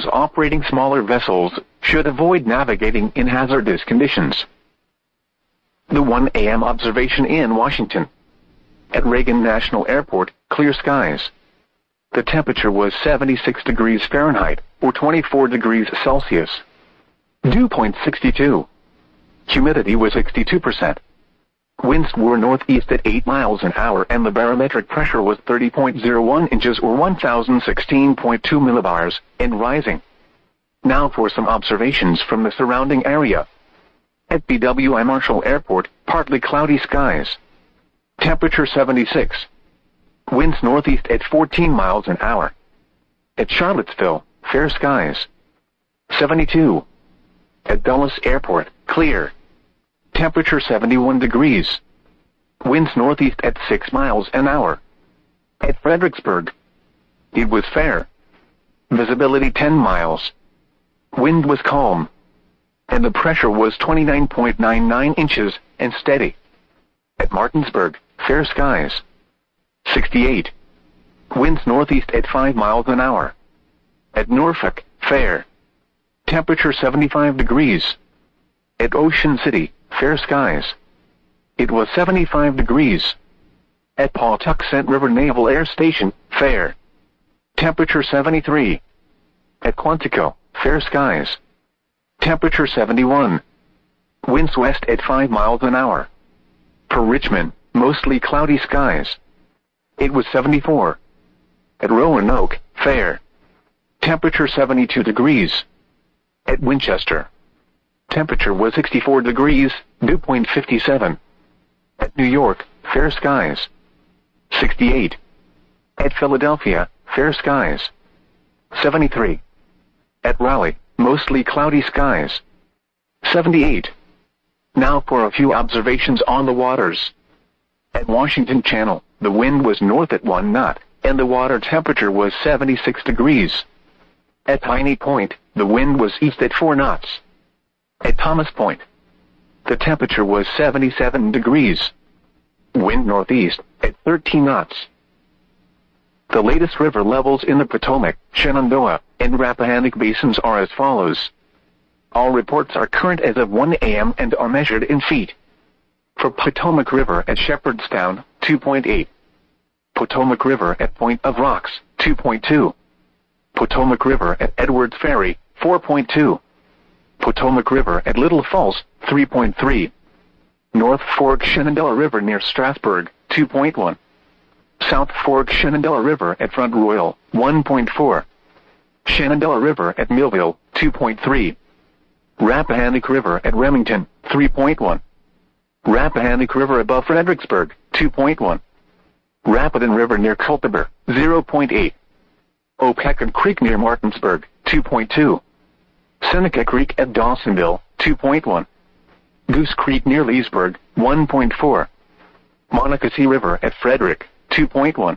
those operating smaller vessels should avoid navigating in hazardous conditions. The 1 a.m. observation in Washington. At Reagan National Airport, clear skies. The temperature was 76 degrees Fahrenheit, or 24 degrees Celsius. Dew point 62. Humidity was 62%. Winds were northeast at 8 miles an hour and the barometric pressure was 30.01 inches or 1016.2 millibars, and rising. Now for some observations from the surrounding area. At BWI Marshall Airport, partly cloudy skies. Temperature 76. Winds northeast at 14 miles an hour. At Charlottesville, fair skies. 72. At Dulles Airport, clear. Temperature 71 degrees. Winds northeast at 6 miles an hour. At Fredericksburg, it was fair. Visibility 10 miles. Wind was calm. And the pressure was 29.99 inches and steady. At Martinsburg, fair skies. 68. Winds northeast at 5 miles an hour. At Norfolk, fair. Temperature 75 degrees. At Ocean City, fair skies. It was 75 degrees. At Pawtuxet River Naval Air Station, fair. Temperature 73. At Quantico, fair skies. Temperature 71. Winds west at 5 miles an hour. For Richmond, mostly cloudy skies. It was 74. At Roanoke, fair. Temperature 72 degrees. At Winchester, temperature was 64 degrees, dew point 57. At New York, fair skies. 68. At Philadelphia, fair skies. 73. At Raleigh, mostly cloudy skies. 78. Now for a few observations on the waters. At Washington Channel, the wind was north at 1 knot, and the water temperature was 76 degrees. At Piney Point, the wind was east at 4 knots. At Thomas Point, the temperature was 77 degrees. Wind northeast at 13 knots. The latest river levels in the Potomac, Shenandoah, and Rappahannock basins are as follows. All reports are current as of 1 a.m. and are measured in feet. For Potomac River at Shepherdstown, 2.8. Potomac River at Point of Rocks, 2.2. Potomac River at Edwards Ferry, 4.2. Potomac River at Little Falls, 3.3. North Fork Shenandoah River near Strasburg, 2.1. South Fork Shenandoah River at Front Royal, 1.4. Shenandoah River at Millville, 2.3. Rappahannock River at Remington, 3.1. Rappahannock River above Fredericksburg, 2.1. Rapidan River near Culpeper, 0.8. Opecon Creek near Martinsburg, 2.2. Seneca Creek at Dawsonville, 2.1. Goose Creek near Leesburg, 1.4. Monocacy River at Frederick, 2.1.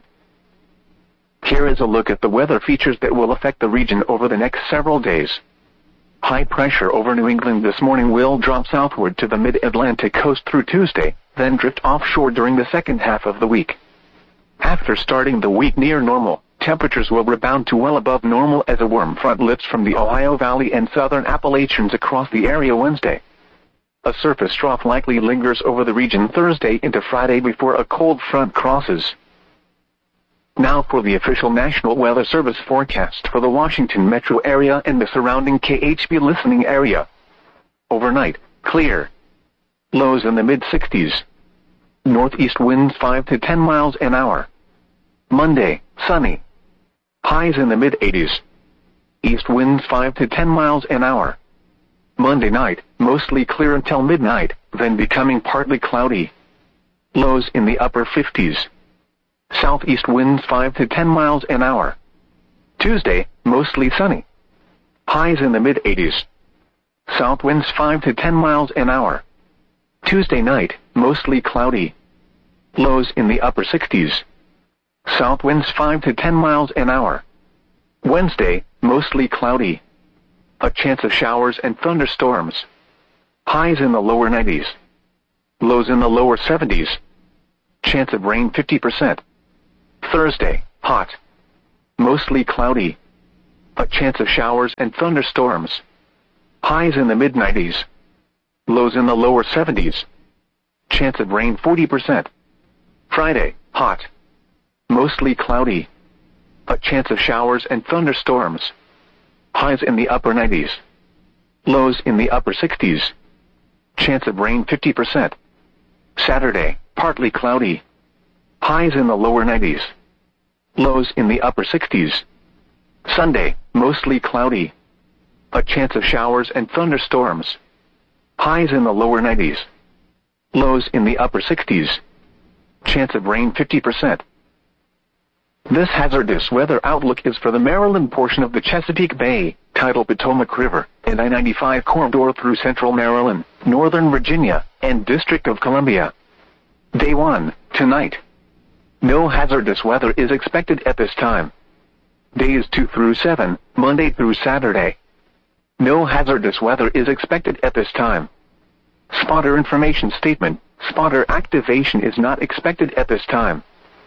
Here is a look at the weather features that will affect the region over the next several days. High pressure over New England this morning will drop southward to the mid-Atlantic coast through Tuesday, then drift offshore during the second half of the week. After starting the week near normal, temperatures will rebound to well above normal as a warm front lifts from the Ohio Valley and southern Appalachians across the area Wednesday. A surface trough likely lingers over the region Thursday into Friday before a cold front crosses. Now for the official National Weather Service forecast for the Washington metro area and the surrounding KHB listening area. Overnight, clear. Lows in the mid-60s. Northeast winds 5 to 10 miles an hour. Monday, sunny. Highs in the mid-80s. East winds 5 to 10 miles an hour. Monday night, mostly clear until midnight, then becoming partly cloudy. Lows in the upper 50s. Southeast winds 5 to 10 miles an hour. Tuesday, mostly sunny. Highs in the mid-80s. South winds 5 to 10 miles an hour. Tuesday night, mostly cloudy. Lows in the upper 60s. South winds 5 to 10 miles an hour. Wednesday, mostly cloudy. A chance of showers and thunderstorms. Highs in the lower 90s. Lows in the lower 70s. Chance of rain 50%. Thursday, hot. Mostly cloudy. A chance of showers and thunderstorms. Highs in the mid-90s. Lows in the lower 70s. Chance of rain 40%. Friday, hot. Mostly cloudy. A chance of showers and thunderstorms. Highs in the upper 90s. Lows in the upper 60s. Chance of rain 50%. Saturday, partly cloudy. Highs in the lower 90s. Lows in the upper 60s. Sunday, mostly cloudy. A chance of showers and thunderstorms. Highs in the lower 90s. Lows in the upper 60s. Chance of rain 50%. This hazardous weather outlook is for the Maryland portion of the Chesapeake Bay, tidal Potomac River, and I-95 corridor through central Maryland, northern Virginia, and District of Columbia. Day 1, tonight. No hazardous weather is expected at this time. Days 2 through 7, Monday through Saturday. No hazardous weather is expected at this time. Spotter information statement. Spotter activation is not expected at this time.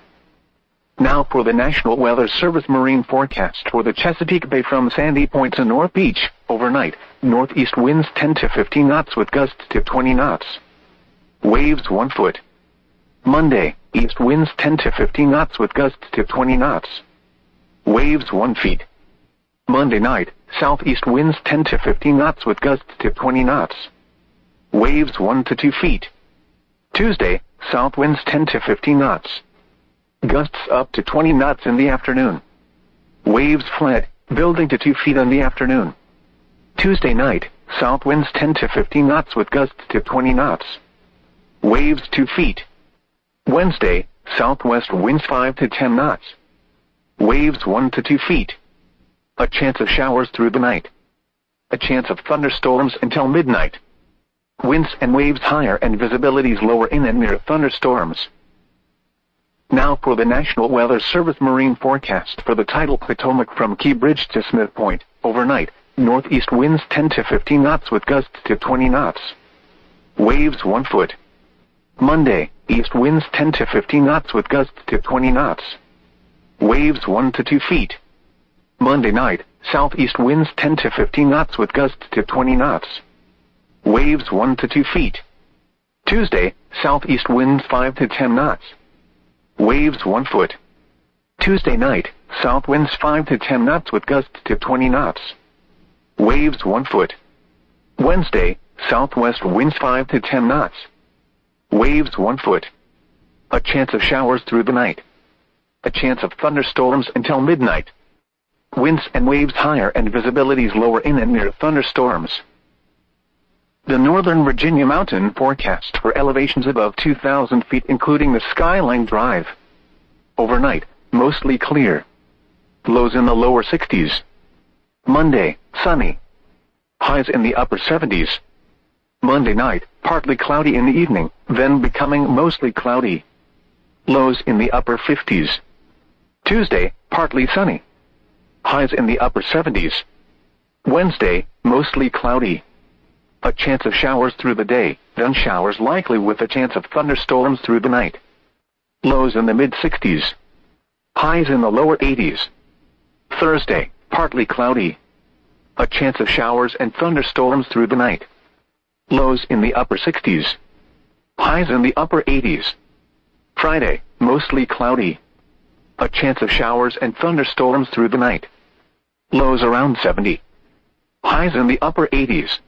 Now for the National Weather Service marine forecast for the Chesapeake Bay from Sandy Point to North Beach. Overnight, northeast winds 10 to 15 knots with gusts to 20 knots. Waves 1 foot. Monday, east winds 10 to 15 knots with gusts to 20 knots. Waves 1 feet. Monday night, southeast winds 10 to 15 knots with gusts to 20 knots. Waves 1 to 2 feet. Tuesday, south winds 10 to 15 knots. Gusts up to 20 knots in the afternoon. Waves flat, building to 2 feet in the afternoon. Tuesday night, south winds 10 to 15 knots with gusts to 20 knots. Waves 2 feet. Wednesday, southwest winds 5 to 10 knots. Waves 1 to 2 feet. A chance of showers through the night. A chance of thunderstorms until midnight. Winds and waves higher and visibilities lower in and near thunderstorms. Now for the National Weather Service marine forecast for the tidal Potomac from Key Bridge to Smith Point. Overnight, northeast winds 10 to 15 knots with gusts to 20 knots. Waves 1 foot. Monday, east winds 10 to 15 knots with gusts to 20 knots. Waves 1 to 2 feet. Monday night, southeast winds 10 to 15 knots with gusts to 20 knots. Waves 1 to 2 feet. Tuesday, southeast winds 5 to 10 knots. Waves 1 foot. Tuesday night, south winds 5 to 10 knots with gusts to 20 knots. Waves 1 foot. Wednesday, southwest winds 5 to 10 knots. Waves 1 foot. A chance of showers through the night. A chance of thunderstorms until midnight. Winds and waves higher and visibilities lower in and near thunderstorms. The Northern Virginia mountain forecast for elevations above 2,000 feet including the Skyline Drive. Overnight, mostly clear. Lows in the lower 60s. Monday, sunny. Highs in the upper 70s. Monday night, partly cloudy in the evening, then becoming mostly cloudy. Lows in the upper 50s. Tuesday, partly sunny. Highs in the upper 70s. Wednesday, mostly cloudy. A chance of showers through the day, then showers likely with a chance of thunderstorms through the night. Lows in the mid-60s. Highs in the lower 80s. Thursday, partly cloudy. A chance of showers and thunderstorms through the night. Lows in the upper 60s. Highs in the upper 80s. Friday, mostly cloudy. A chance of showers and thunderstorms through the night. Lows around 70. Highs in the upper 80s.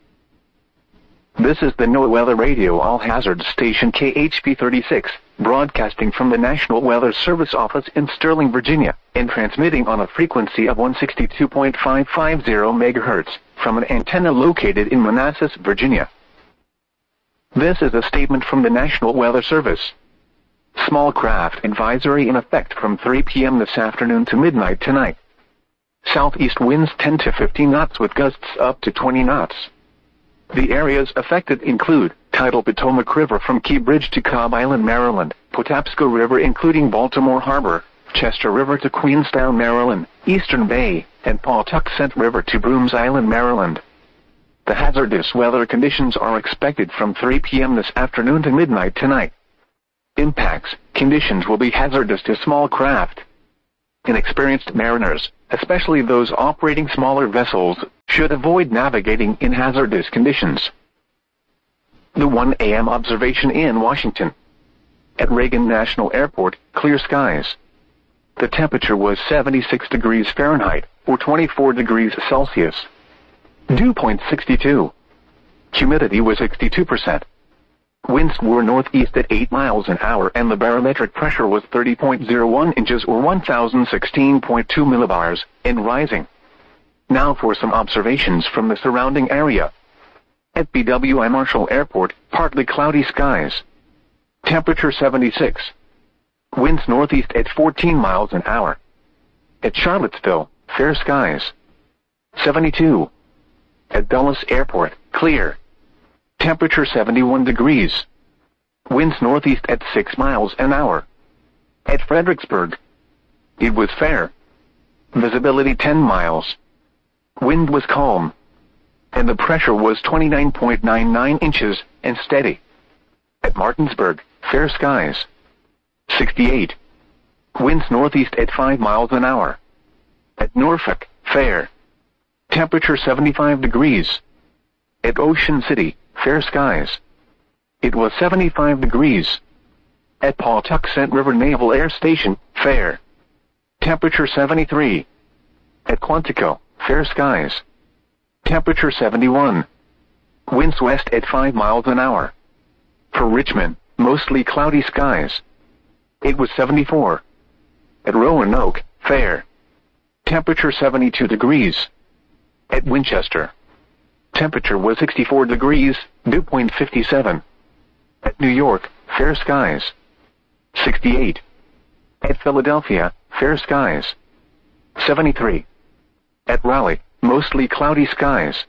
This is the NOAA Weather Radio All Hazards Station KHP 36, broadcasting from the National Weather Service office in Sterling, Virginia, and transmitting on a frequency of 162.550 MHz from an antenna located in Manassas, Virginia. This is a statement from the National Weather Service. Small craft advisory in effect from 3 p.m. this afternoon to midnight tonight. Southeast winds 10 to 15 knots with gusts up to 20 knots. The areas affected include tidal Potomac River from Key Bridge to Cobb Island, Maryland, Patapsco River including Baltimore Harbor, Chester River to Queenstown, Maryland, Eastern Bay, and Pawtuxet River to Brooms Island, Maryland. The hazardous weather conditions are expected from 3 p.m. this afternoon to midnight tonight. Impacts: conditions will be hazardous to small craft. Inexperienced mariners, especially those operating smaller vessels, should avoid navigating in hazardous conditions. The 1 a.m. observation in Washington. At Reagan National Airport, clear skies. The temperature was 76 degrees Fahrenheit, or 24 degrees Celsius. Dew point 62. Humidity was 62%. Winds were northeast at 8 miles an hour and the barometric pressure was 30.01 inches or 1016.2 millibars, and rising. Now for some observations from the surrounding area. At BWI Marshall Airport, partly cloudy skies. Temperature 76. Winds northeast at 14 miles an hour. At Charlottesville, fair skies. 72. At Dulles Airport, clear. Temperature 71 degrees. Winds northeast at 6 miles an hour. At Fredericksburg, it was fair. Visibility 10 miles. Wind was calm. And the pressure was 29.99 inches and steady. At Martinsburg, fair skies. 68. Winds northeast at 5 miles an hour. At Norfolk, fair. Temperature 75 degrees. At Ocean City, fair skies. It was 75 degrees. At Pawtuxet River Naval Air Station, fair. Temperature 73. At Quantico, fair skies. Temperature 71. Winds west at 5 miles an hour. For Richmond, mostly cloudy skies. It was 74. At Roanoke, fair. Temperature 72 degrees. At Winchester, temperature was 64 degrees, dew point 57. At New York, fair skies. 68. At Philadelphia, fair skies. 73. At Raleigh, mostly cloudy skies.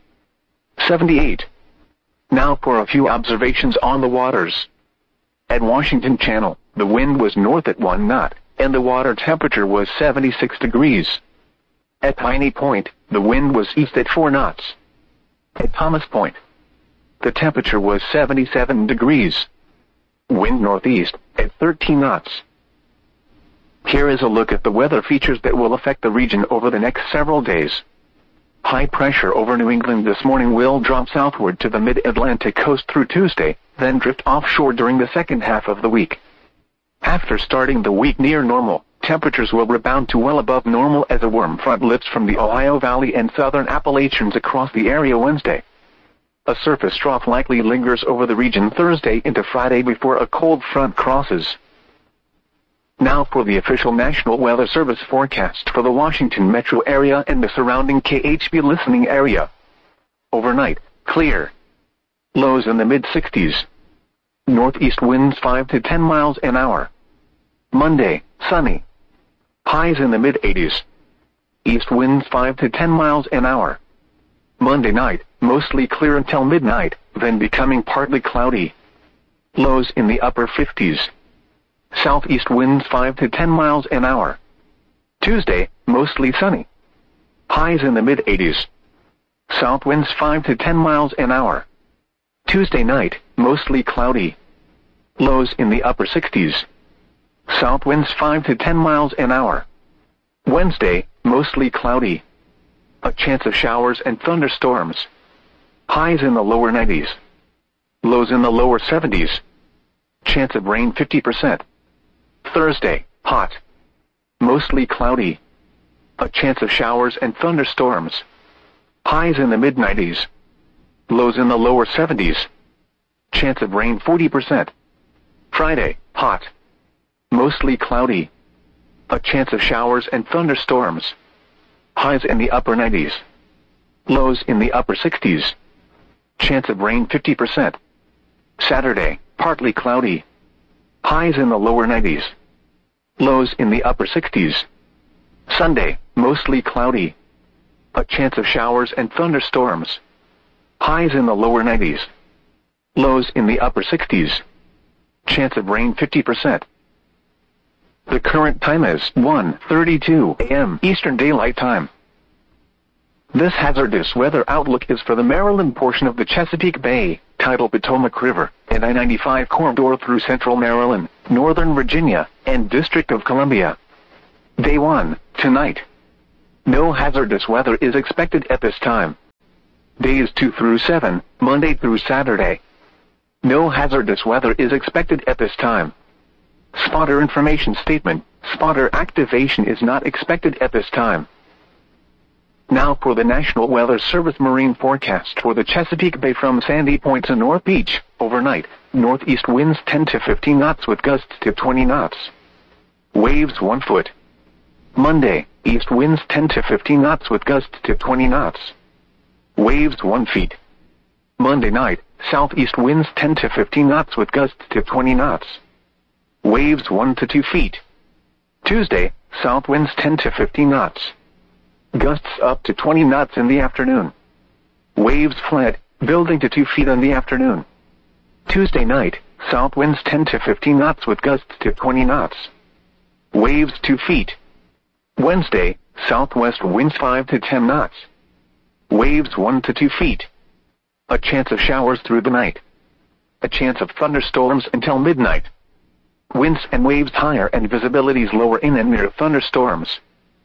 78. Now for a few observations on the waters. At Washington Channel, the wind was north at 1 knot, and the water temperature was 76 degrees. At Piney Point, the wind was east at 4 knots. At Thomas Point, the temperature was 77 degrees. Wind northeast at 13 knots. Here is a look at the weather features that will affect the region over the next several days. High pressure over New England this morning will drop southward to the mid-Atlantic coast through Tuesday, then drift offshore during the second half of the week. After starting the week near normal, temperatures will rebound to well above normal as a warm front lifts from the Ohio Valley and southern Appalachians across the area Wednesday. A surface trough likely lingers over the region Thursday into Friday before a cold front crosses. Now for the official National Weather Service forecast for the Washington metro area and the surrounding KHB listening area. Overnight, clear. Lows in the mid-60s. Northeast winds 5 to 10 miles an hour. Monday, sunny. Highs in the mid-80s. East winds 5 to 10 miles an hour. Monday night, mostly clear until midnight, then becoming partly cloudy. Lows in the upper 50s. Southeast winds 5 to 10 miles an hour. Tuesday, mostly sunny. Highs in the mid-80s. South winds 5 to 10 miles an hour. Tuesday night, mostly cloudy. Lows in the upper 60s. South winds 5 to 10 miles an hour. Wednesday, mostly cloudy. A chance of showers and thunderstorms. Highs in the lower 90s. Lows in the lower 70s. Chance of rain 50%. Thursday, hot. Mostly cloudy. A chance of showers and thunderstorms. Highs in the mid-90s. Lows in the lower 70s. Chance of rain 40%. Friday, hot. Mostly cloudy. A chance of showers and thunderstorms. Highs in the upper 90s. Lows in the upper 60s. Chance of rain 50%. Saturday, partly cloudy. Highs in the lower 90s. Lows in the upper 60s. Sunday, mostly cloudy. A chance of showers and thunderstorms. Highs in the lower 90s. Lows in the upper 60s. Chance of rain 50%. The current time is 1:32 a.m. Eastern Daylight Time. This hazardous weather outlook is for the Maryland portion of the Chesapeake Bay, tidal Potomac River, and I-95 corridor through central Maryland, northern Virginia, and District of Columbia. Day 1, tonight. No hazardous weather is expected at this time. Days 2 through 7, Monday through Saturday. No hazardous weather is expected at this time. Spotter information statement. Spotter activation is not expected at this time. Now for the National Weather Service marine forecast for the Chesapeake Bay from Sandy Point to North Beach. Overnight, northeast winds 10 to 15 knots with gusts to 20 knots. Waves 1 foot. Monday, east winds 10 to 15 knots with gusts to 20 knots. Waves 1 feet. Monday night, southeast winds 10 to 15 knots with gusts to 20 knots. Waves 1 to 2 feet. Tuesday, south winds 10 to 15 knots. Gusts up to 20 knots in the afternoon. Waves flat, building to 2 feet in the afternoon. Tuesday night, south winds 10 to 15 knots with gusts to 20 knots. Waves 2 feet. Wednesday, southwest winds 5 to 10 knots. Waves 1 to 2 feet. A chance of showers through the night. A chance of thunderstorms until midnight. Winds and waves higher and visibilities lower in and near thunderstorms.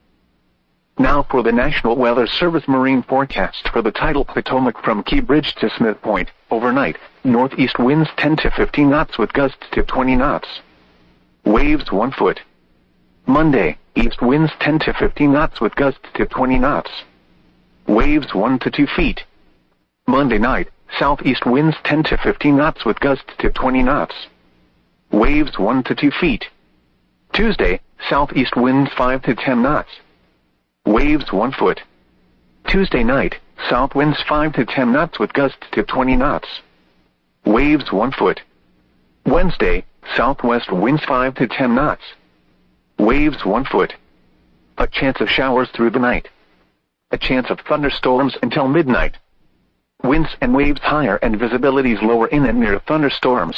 Now for the National Weather Service marine forecast for the tidal Potomac from Key Bridge to Smith Point. Overnight, northeast winds 10 to 15 knots with gusts to 20 knots. Waves 1 foot. Monday, east winds 10 to 15 knots with gusts to 20 knots. Waves 1 to 2 feet. Monday night, southeast winds 10 to 15 knots with gusts to 20 knots. Waves 1 to 2 feet. Tuesday, southeast winds 5 to 10 knots. Waves 1 foot. Tuesday night, south winds 5 to 10 knots with gusts to 20 knots. Waves 1 foot. Wednesday, southwest winds 5 to 10 knots. Waves 1 foot. A chance of showers through the night. A chance of thunderstorms until midnight. Winds and waves higher and visibilities lower in and near thunderstorms.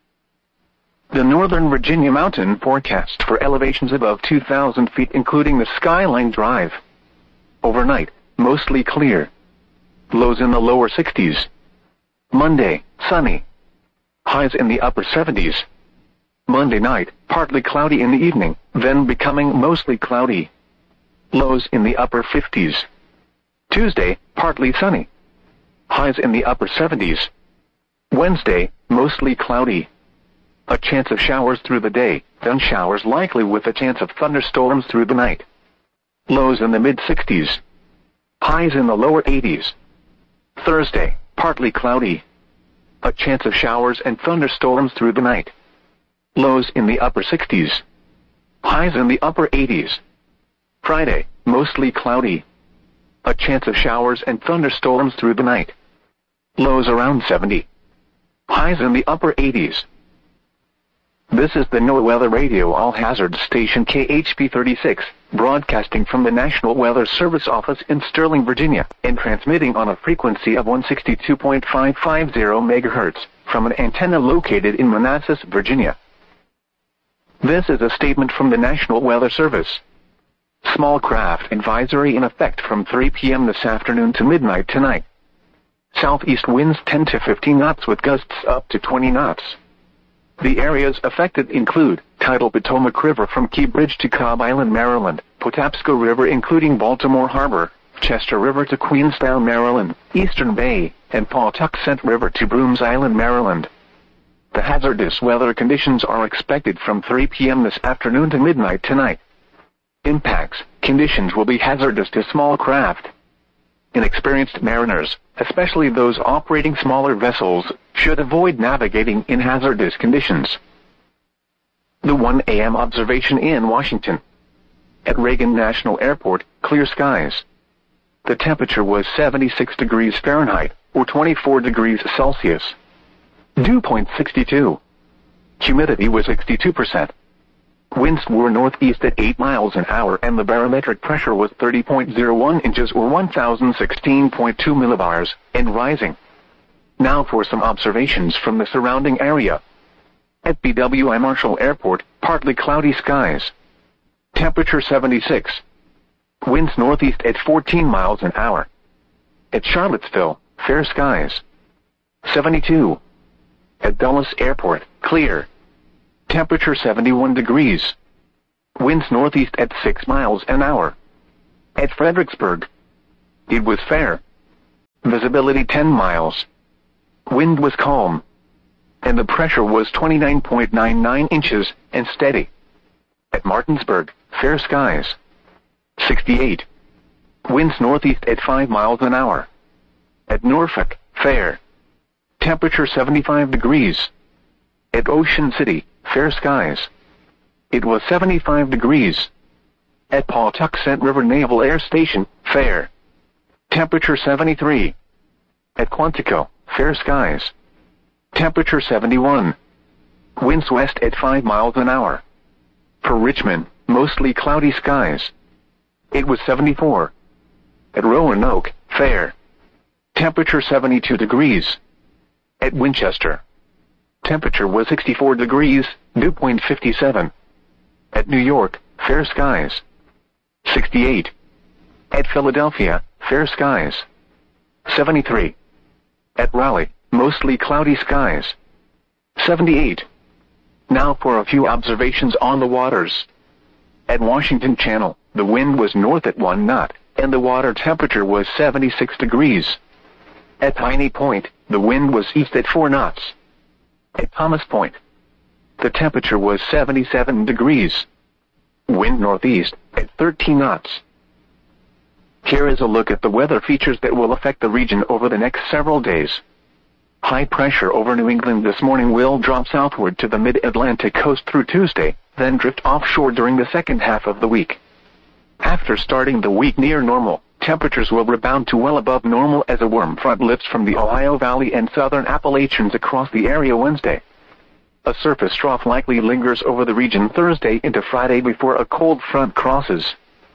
The Northern Virginia mountain forecast for elevations above 2,000 feet including the Skyline Drive. Overnight, mostly clear. Lows in the lower 60s. Monday, sunny. Highs in the upper 70s. Monday night, partly cloudy in the evening, then becoming mostly cloudy. Lows in the upper 50s. Tuesday, partly sunny. Highs in the upper 70s. Wednesday, mostly cloudy. A chance of showers through the day, then showers likely with a chance of thunderstorms through the night. Lows in the mid-60s. Highs in the lower 80s. Thursday, partly cloudy. A chance of showers and thunderstorms through the night. Lows in the upper 60s. Highs in the upper 80s. Friday, mostly cloudy. A chance of showers and thunderstorms through the night. Lows around 70. Highs in the upper 80s. This is the NOAA Weather Radio All Hazards Station KHP 36, broadcasting from the National Weather Service office in Sterling, Virginia, and transmitting on a frequency of 162.550 MHz from an antenna located in Manassas, Virginia. This is a statement from the National Weather Service. Small craft advisory in effect from 3 p.m. this afternoon to midnight tonight. Southeast winds 10 to 15 knots with gusts up to 20 knots. The areas affected include tidal Potomac River from Key Bridge to Cobb Island, Maryland, Patapsco River including Baltimore Harbor, Chester River to Queenstown, Maryland, Eastern Bay, and Pawtuxet River to Brooms Island, Maryland. The hazardous weather conditions are expected from 3 p.m. this afternoon to midnight tonight. Impacts: conditions will be hazardous to small craft. Inexperienced mariners, especially those operating smaller vessels, should avoid navigating in hazardous conditions. The 1 a.m. observation in Washington. At Reagan National Airport, clear skies. The temperature was 76 degrees Fahrenheit, or 24 degrees Celsius. Dew point 62. Humidity was 62%. Winds were northeast at 8 miles an hour and the barometric pressure was 30.01 inches or 1016.2 millibars, and rising. Now for some observations from the surrounding area. At BWI Marshall Airport, partly cloudy skies. Temperature 76. Winds northeast at 14 miles an hour. At Charlottesville, fair skies. 72. At Dulles Airport, clear. Temperature 71 degrees. Winds northeast at 6 miles an hour. At Fredericksburg, it was fair. Visibility 10 miles. Wind was calm. And the pressure was 29.99 inches and steady. At Martinsburg, fair skies. 68. Winds northeast at 5 miles an hour. At Norfolk, fair. Temperature 75 degrees. At Ocean City, fair skies. It was 75 degrees. At Pawtuxet River Naval Air Station, fair. Temperature 73. At Quantico, fair skies. Temperature 71. Winds west at 5 miles an hour. For Richmond, mostly cloudy skies. It was 74. At Roanoke, fair. Temperature 72 degrees. At Winchester, temperature was 64 degrees, dew point 57. At New York, fair skies. 68. At Philadelphia, fair skies. 73. At Raleigh, mostly cloudy skies. 78. Now for a few observations on the waters. At Washington Channel, the wind was north at 1 knot, and the water temperature was 76 degrees. At Piney Point, the wind was east at 4 knots. At Thomas Point, the temperature was 77 degrees. Wind northeast at 13 knots. Here is a look at the weather features that will affect the region over the next several days. High pressure over New England this morning will drop southward to the mid-Atlantic coast through Tuesday, then drift offshore during the second half of the week. After starting the week near normal, temperatures will rebound to well above normal as a warm front lifts from the Ohio Valley and southern Appalachians across the area Wednesday. A surface trough likely lingers over the region Thursday into Friday before a cold front crosses.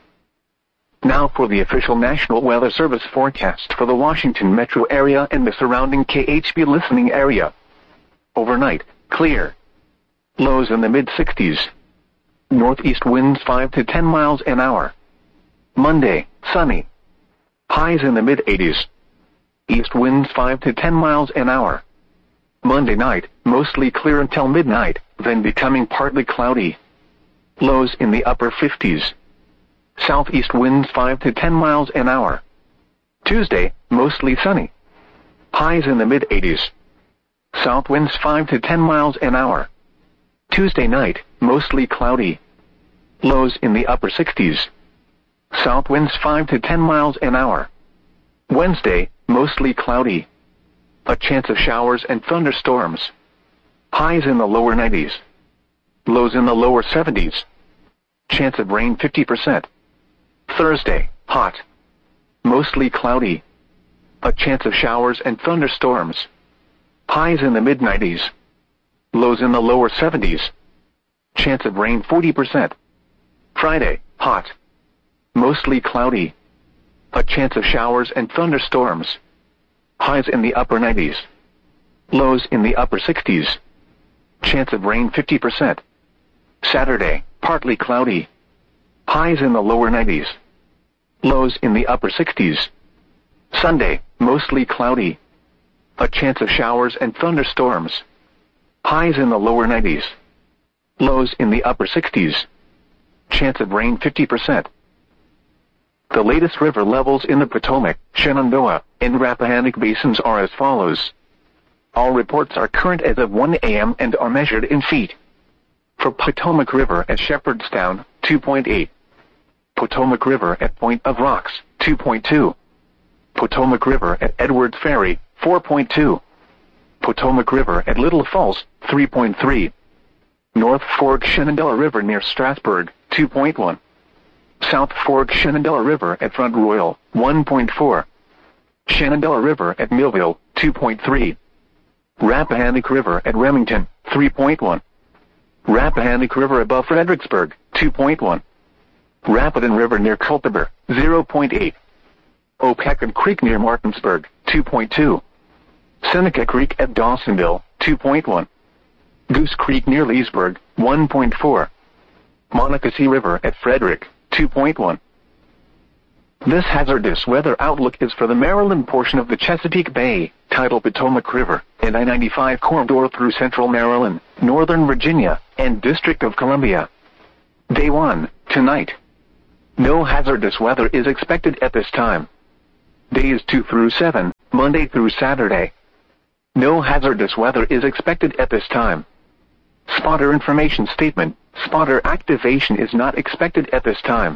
Now for the official National Weather Service forecast for the Washington metro area and the surrounding KHB listening area. Overnight, clear. Lows in the mid-60s. Northeast winds 5 to 10 miles an hour. Monday, sunny. Highs in the mid-80s. East winds 5 to 10 miles an hour. Monday night, mostly clear until midnight, then becoming partly cloudy. Lows in the upper 50s. Southeast winds 5 to 10 miles an hour. Tuesday, mostly sunny. Highs in the mid-80s. South winds 5 to 10 miles an hour. Tuesday night, mostly cloudy. Lows in the upper 60s. South winds 5 to 10 miles an hour. Wednesday, mostly cloudy. A chance of showers and thunderstorms. Highs in the lower 90s. Lows in the lower 70s. Chance of rain 50%. Thursday, hot. Mostly cloudy. A chance of showers and thunderstorms. Highs in the mid-90s. Lows in the lower 70s. Chance of rain 40%. Friday, hot. Mostly cloudy. A chance of showers and thunderstorms. Highs in the upper 90s. Lows in the upper 60s. Chance of rain 50%. Saturday, partly cloudy. Highs in the lower 90s. Lows in the upper 60s. Sunday, mostly cloudy. A chance of showers and thunderstorms. Highs in the lower 90s. Lows in the upper 60s. Chance of rain 50%. The latest river levels in the Potomac, Shenandoah, and Rappahannock basins are as follows. All reports are current as of 1 a.m. and are measured in feet. For Potomac River at Shepherdstown, 2.8. Potomac River at Point of Rocks, 2.2. Potomac River at Edwards Ferry, 4.2. Potomac River at Little Falls, 3.3. North Fork Shenandoah River near Strasburg, 2.1. South Fork Shenandoah River at Front Royal, 1.4. Shenandoah River at Millville, 2.3. Rappahannock River at Remington, 3.1. Rappahannock River above Fredericksburg, 2.1. Rapidan River near Culpeper, 0.8. Opecon Creek near Martinsburg, 2.2. Seneca Creek at Dawsonville, 2.1. Goose Creek near Leesburg, 1.4. Monocacy River at Frederick, 2.1. This hazardous weather outlook is for the Maryland portion of the Chesapeake Bay, tidal Potomac River, and I-95 corridor through central Maryland, northern Virginia, and District of Columbia. Day 1, tonight. No hazardous weather is expected at this time. Days 2 through 7, Monday through Saturday. No hazardous weather is expected at this time. Spotter information statement. Spotter activation is not expected at this time.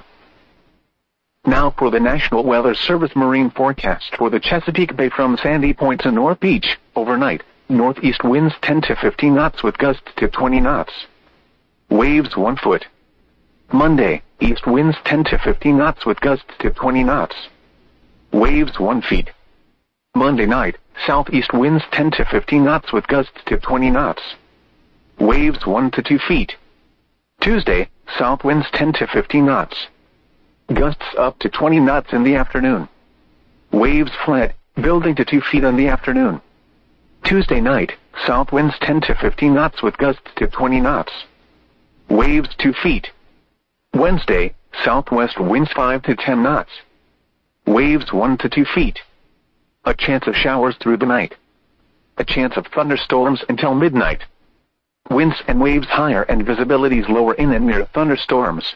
Now for the National Weather Service marine forecast for the Chesapeake Bay from Sandy Point to North Beach. Overnight, northeast winds 10 to 15 knots with gusts to 20 knots. Waves 1 foot. Monday, east winds 10 to 15 knots with gusts to 20 knots. Waves 1 feet. Monday night, southeast winds 10 to 15 knots with gusts to 20 knots. Waves 1 to 2 feet. Tuesday, south winds 10 to 15 knots. Gusts up to 20 knots in the afternoon. Waves flat, building to 2 feet in the afternoon. Tuesday night, south winds 10 to 15 knots with gusts to 20 knots. Waves 2 feet. Wednesday, southwest winds 5 to 10 knots. Waves 1 to 2 feet. A chance of showers through the night. A chance of thunderstorms until midnight. Winds and waves higher and visibilities lower in and near thunderstorms.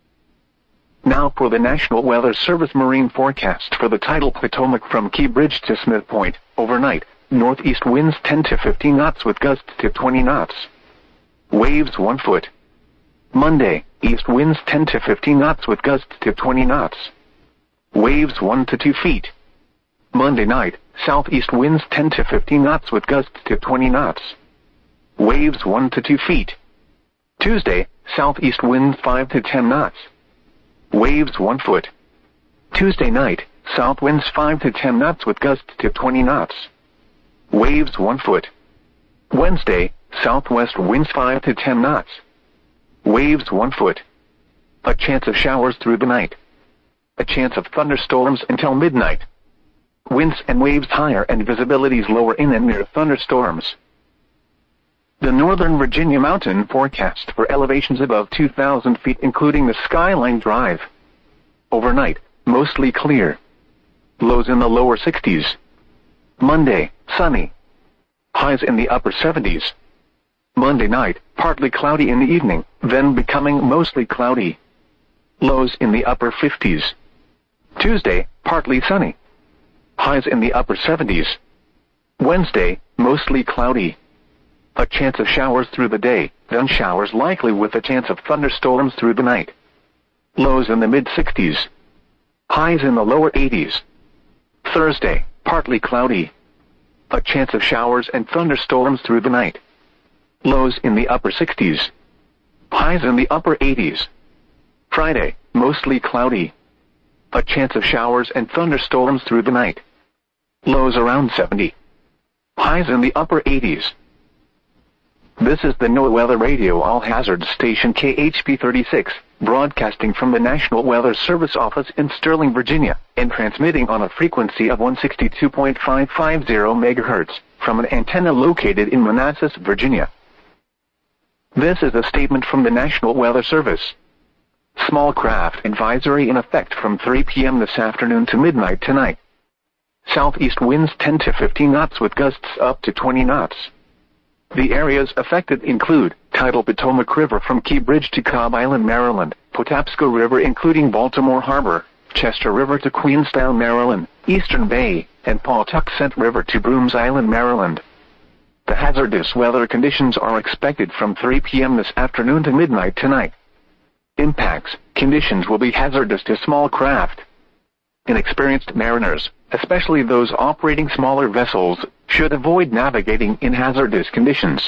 Now for the National Weather Service marine forecast for the tidal Potomac from Key Bridge to Smith Point. Overnight, northeast winds 10 to 15 knots with gusts to 20 knots. Waves 1 foot. Monday, east winds 10 to 15 knots with gusts to 20 knots. Waves 1 to 2 feet. Monday night, southeast winds 10 to 15 knots with gusts to 20 knots. Waves 1 to 2 feet. Tuesday, southeast wind 5 to 10 knots. Waves 1 foot. Tuesday night, south winds 5 to 10 knots with gusts to 20 knots. Waves 1 foot. Wednesday, southwest winds 5 to 10 knots. Waves 1 foot. A chance of showers through the night. A chance of thunderstorms until midnight. Winds and waves higher and visibilities lower in and near thunderstorms. The Northern Virginia mountain forecast for elevations above 2,000 feet including the Skyline Drive. Overnight, mostly clear. Lows in the lower 60s. Monday, sunny. Highs in the upper 70s. Monday night, partly cloudy in the evening, then becoming mostly cloudy. Lows in the upper 50s. Tuesday, partly sunny. Highs in the upper 70s. Wednesday, mostly cloudy. A chance of showers through the day, then showers likely with a chance of thunderstorms through the night. Lows in the mid-60s. Highs in the lower 80s. Thursday, partly cloudy. A chance of showers and thunderstorms through the night. Lows in the upper 60s. Highs in the upper 80s. Friday, mostly cloudy. A chance of showers and thunderstorms through the night. Lows around 70. Highs in the upper 80s. This is the NOAA Weather Radio All Hazards Station KHP 36, broadcasting from the National Weather Service office in Sterling, Virginia, and transmitting on a frequency of 162.550 MHz from an antenna located in Manassas, Virginia. This is a statement from the National Weather Service. Small craft advisory in effect from 3 p.m. this afternoon to midnight tonight. Southeast winds 10 to 15 knots with gusts up to 20 knots. The areas affected include tidal Potomac River from Key Bridge to Cobb Island, Maryland, Patapsco River including Baltimore Harbor, Chester River to Queenstown, Maryland, Eastern Bay, and Pawtuxet River to Brooms Island, Maryland. The hazardous weather conditions are expected from 3 p.m. this afternoon to midnight tonight. Impacts, conditions will be hazardous to small craft. Inexperienced mariners, especially those operating smaller vessels, should avoid navigating in hazardous conditions.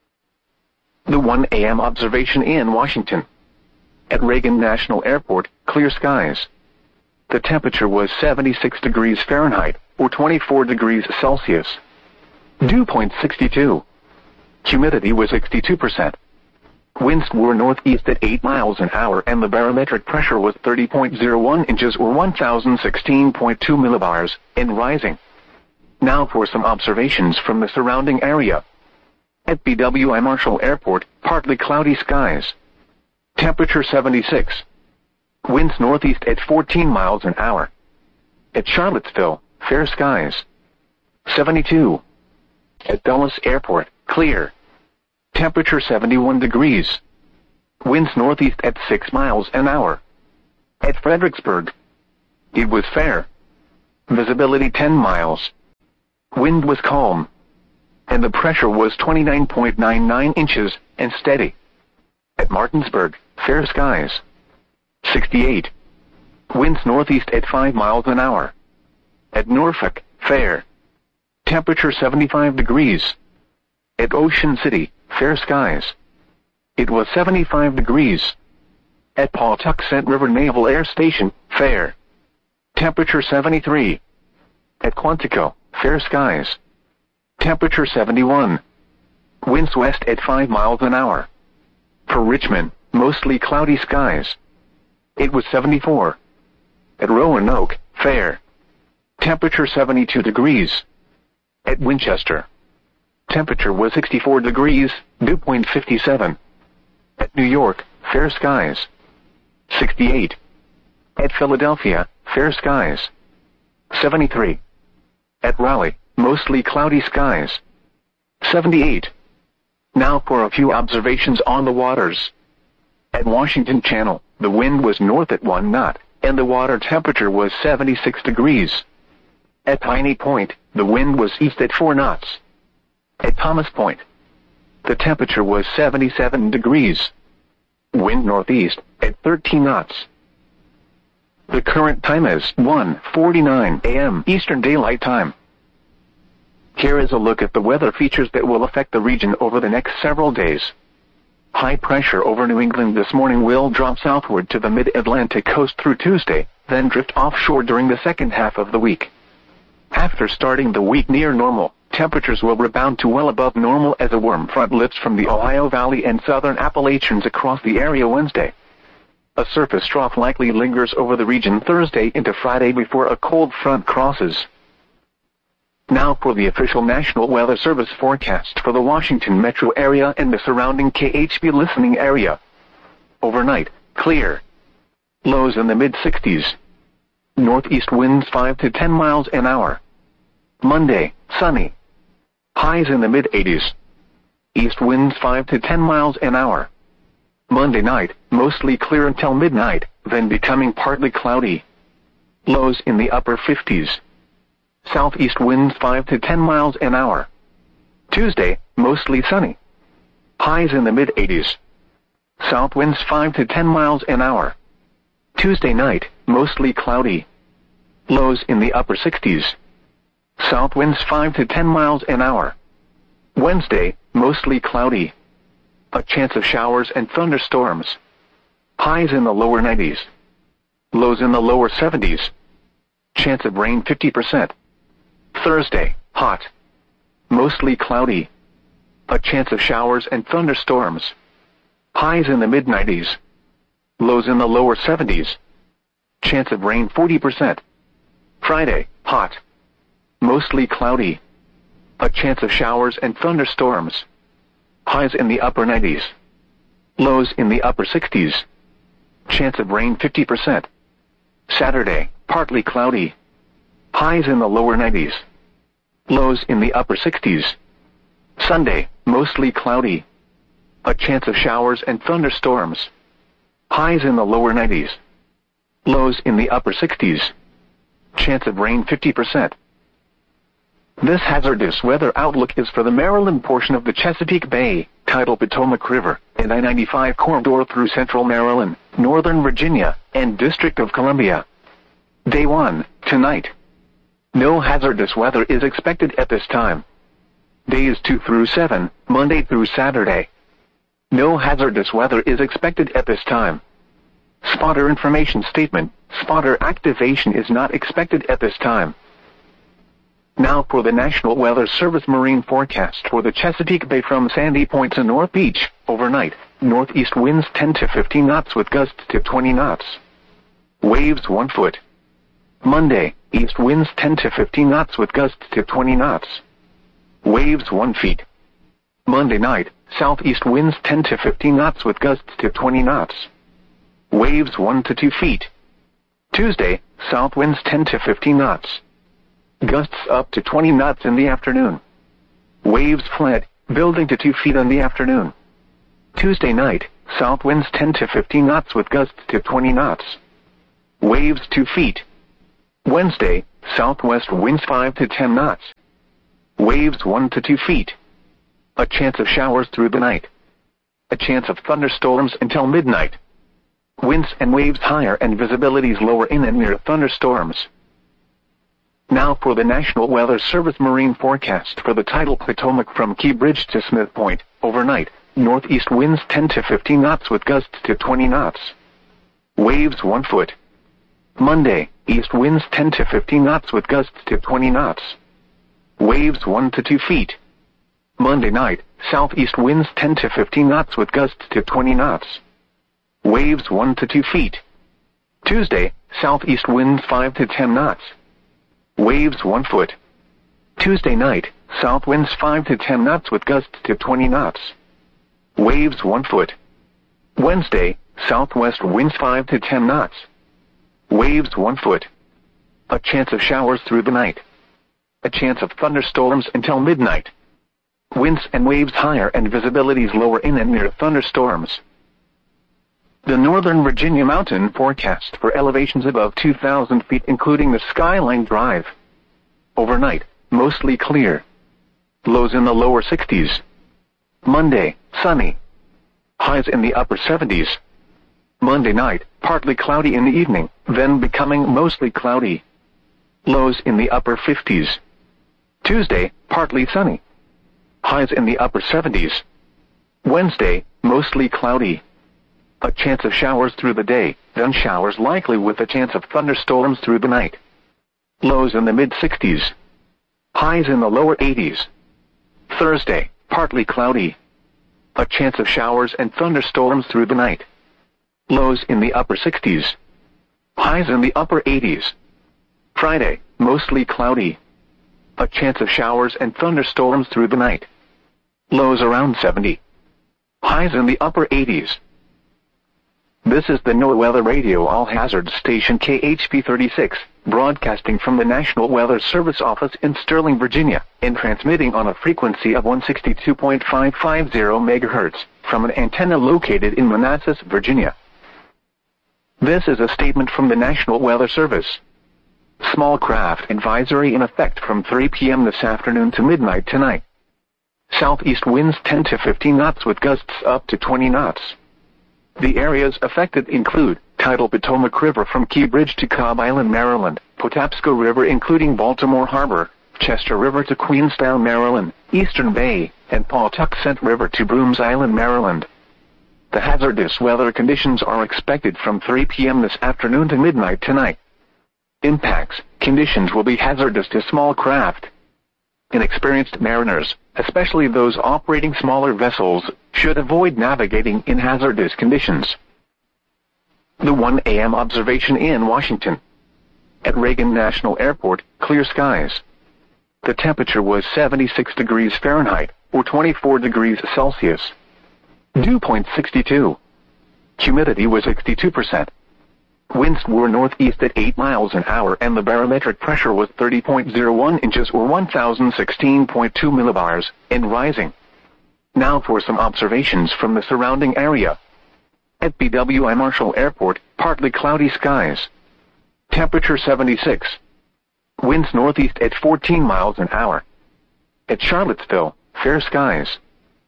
The 1 a.m. observation in Washington. At Reagan National Airport, clear skies. The temperature was 76 degrees Fahrenheit, or 24 degrees Celsius. Dew point 62. Humidity was 62%. Winds were northeast at 8 miles an hour and the barometric pressure was 30.01 inches or 1016.2 millibars, and rising. Now for some observations from the surrounding area. At BWI Marshall Airport, partly cloudy skies. Temperature 76. Winds northeast at 14 miles an hour. At Charlottesville, fair skies. 72. At Dulles Airport, clear. Temperature 71 degrees. Winds northeast at 6 miles an hour. At Fredericksburg, it was fair. Visibility 10 miles. Wind was calm, and the pressure was 29.99 inches and steady. At Martinsburg, fair skies. 68. Winds northeast at 5 miles an hour. At Norfolk, fair. Temperature 75 degrees. At Ocean City, fair skies. It was 75 degrees. At Pawtuxet River Naval Air Station, fair. Temperature 73. At Quantico, fair skies. Temperature 71. Winds west at 5 miles an hour. For Richmond, mostly cloudy skies. It was 74. At Roanoke, fair. Temperature 72 degrees. At Winchester, temperature was 64 degrees, dew point 57. At New York, fair skies. 68. At Philadelphia, fair skies. 73. At Raleigh, mostly cloudy skies. 78. Now for a few observations on the waters. At Washington Channel, the wind was north at 1 knot, and the water temperature was 76 degrees. At Piney Point, the wind was east at 4 knots. At Thomas Point, the temperature was 77 degrees. Wind northeast at 13 knots. The current time is 1:49 a.m. Eastern Daylight Time. Here is a look at the weather features that will affect the region over the next several days. High pressure over New England this morning will drop southward to the mid-Atlantic coast through Tuesday, then drift offshore during the second half of the week. After starting the week near normal, temperatures will rebound to well above normal as a warm front lifts from the Ohio Valley and southern Appalachians across the area Wednesday. A surface trough likely lingers over the region Thursday into Friday before a cold front crosses. Now for the official National Weather Service forecast for the Washington metro area and the surrounding KHB listening area. Overnight, clear. Lows in the mid-60s. Northeast winds 5 to 10 miles an hour. Monday, sunny. Highs in the mid-80s. East winds 5 to 10 miles an hour. Monday night, mostly clear until midnight, then becoming partly cloudy. Lows in the upper 50s. Southeast winds 5 to 10 miles an hour. Tuesday, mostly sunny. Highs in the mid-80s. South winds 5 to 10 miles an hour. Tuesday night, mostly cloudy. Lows in the upper 60s. South winds 5 to 10 miles an hour. Wednesday, mostly cloudy. A chance of showers and thunderstorms. Highs in the lower 90s. Lows in the lower 70s. Chance of rain 50%. Thursday, hot. Mostly cloudy. A chance of showers and thunderstorms. Highs in the mid-90s. Lows in the lower 70s. Chance of rain 40%. Friday, hot. Mostly cloudy. A chance of showers and thunderstorms. Highs in the upper 90s. Lows in the upper 60s. Chance of rain 50%. Saturday, partly cloudy. Highs in the lower 90s. Lows in the upper 60s. Sunday, mostly cloudy. A chance of showers and thunderstorms. Highs in the lower 90s. Lows in the upper 60s. Chance of rain 50%. This hazardous weather outlook is for the Maryland portion of the Chesapeake Bay, tidal Potomac River, and I-95 corridor through central Maryland, northern Virginia, and District of Columbia. Day 1, tonight. No hazardous weather is expected at this time. Days 2 through 7, Monday through Saturday. No hazardous weather is expected at this time. Spotter information statement. Spotter activation is not expected at this time. Now for the National Weather Service marine forecast for the Chesapeake Bay from Sandy Point to North Beach. Overnight, northeast winds 10 to 15 knots with gusts to 20 knots. Waves 1 foot. Monday, east winds 10 to 15 knots with gusts to 20 knots. Waves 1 feet. Monday night, southeast winds 10 to 15 knots with gusts to 20 knots. Waves 1 to 2 feet. Tuesday, south winds 10 to 15 knots. Gusts up to 20 knots in the afternoon. Waves flat, building to 2 feet in the afternoon. Tuesday night, south winds 10 to 15 knots with gusts to 20 knots. Waves 2 feet. Wednesday, southwest winds 5 to 10 knots. Waves 1 to 2 feet. A chance of showers through the night. A chance of thunderstorms until midnight. Winds and waves higher and visibilities lower in and near thunderstorms. Now for the National Weather Service marine forecast for the tidal Potomac from Key Bridge to Smith Point, overnight, northeast winds 10 to 15 knots with gusts to 20 knots. Waves 1 foot. Monday, east winds 10 to 15 knots with gusts to 20 knots. Waves 1 to 2 feet. Monday night, southeast winds 10 to 15 knots with gusts to 20 knots. Waves 1 to 2 feet. Tuesday, southeast winds 5 to 10 knots. Waves 1 foot. Tuesday night, south winds 5 to 10 knots with gusts to 20 knots. Waves 1 foot. Wednesday, southwest winds 5 to 10 knots. Waves 1 foot. A chance of showers through the night. A chance of thunderstorms until midnight. Winds and waves higher and visibilities lower in and near thunderstorms. The Northern Virginia mountain forecast for elevations above 2,000 feet including the Skyline Drive. Overnight, mostly clear. Lows in the lower 60s. Monday, sunny. Highs in the upper 70s. Monday night, partly cloudy in the evening, then becoming mostly cloudy. Lows in the upper 50s. Tuesday, partly sunny. Highs in the upper 70s. Wednesday, mostly cloudy. A chance of showers through the day, then showers likely with a chance of thunderstorms through the night. Lows in the mid-60s. Highs in the lower 80s. Thursday, partly cloudy. A chance of showers and thunderstorms through the night. Lows in the upper 60s. Highs in the upper 80s. Friday, mostly cloudy. A chance of showers and thunderstorms through the night. Lows around 70. Highs in the upper 80s. This is the NOAA Weather Radio All-Hazard Station KHP36, broadcasting from the National Weather Service office in Sterling, Virginia, and transmitting on a frequency of 162.550 MHz from an antenna located in Manassas, Virginia. This is a statement from the National Weather Service. Small craft advisory in effect from 3 p.m. this afternoon to midnight tonight. Southeast winds 10 to 15 knots with gusts up to 20 knots. The areas affected include tidal Potomac River from Key Bridge to Cobb Island, Maryland, Patapsco River including Baltimore Harbor, Chester River to Queenstown, Maryland, Eastern Bay, and Pawtuxet River to Brooms Island, Maryland. The hazardous weather conditions are expected from 3 p.m. this afternoon to midnight tonight. Impacts: conditions will be hazardous to small craft. Inexperienced mariners, especially those operating smaller vessels, should avoid navigating in hazardous conditions. The 1 a.m. observation in Washington. At Reagan National Airport, clear skies. The temperature was 76 degrees Fahrenheit, or 24 degrees Celsius. Dew point 62. Humidity was 62%. Winds were northeast at 8 miles an hour and the barometric pressure was 30.01 inches or 1016.2 millibars, and rising. Now for some observations from the surrounding area. At BWI Marshall Airport, partly cloudy skies. Temperature 76. Winds northeast at 14 miles an hour. At Charlottesville, fair skies.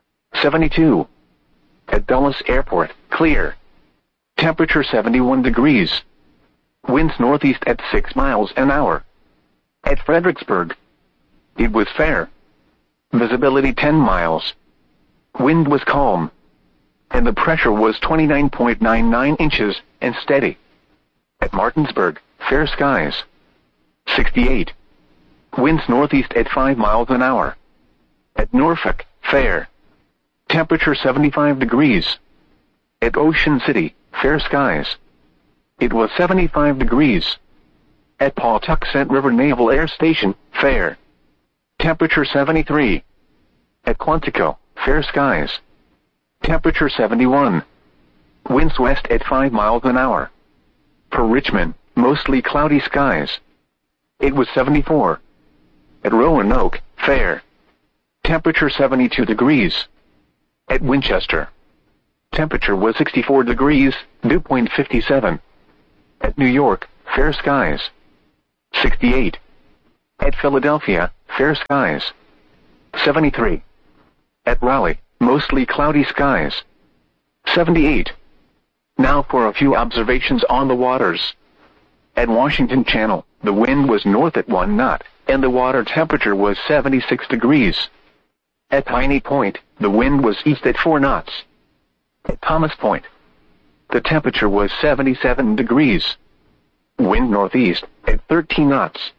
72. At Dulles Airport, clear. Temperature 71 degrees. Winds northeast at 6 miles an hour. At Fredericksburg, it was fair. Visibility 10 miles. Wind was calm. And the pressure was 29.99 inches and steady. At Martinsburg, fair skies. 68. Winds northeast at 5 miles an hour. At Norfolk, fair. Temperature 75 degrees. At Ocean City, fair skies. It was 75 degrees. At Pawtuxet River Naval Air Station, fair. Temperature 73. At Quantico, fair skies. Temperature 71. Winds west at 5 miles an hour. For Richmond, mostly cloudy skies. It was 74. At Roanoke, fair. Temperature 72 degrees. At Winchester, temperature was 64 degrees, dew point 57. At New York, fair skies. 68. At Philadelphia, fair skies. 73. At Raleigh, mostly cloudy skies. 78. Now for a few observations on the waters. At Washington Channel, the wind was north at 1 knot, and the water temperature was 76 degrees. At Piney Point, the wind was east at 4 knots. At Thomas Point, the temperature was 77 degrees. Wind northeast at 13 knots.